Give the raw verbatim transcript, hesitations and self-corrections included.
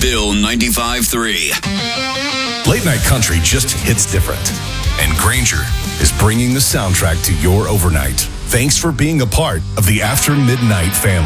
Bill ninety-five three. Late night country just hits different. And Granger is bringing the soundtrack to your overnight. Thanks for being a part of the After Midnight family.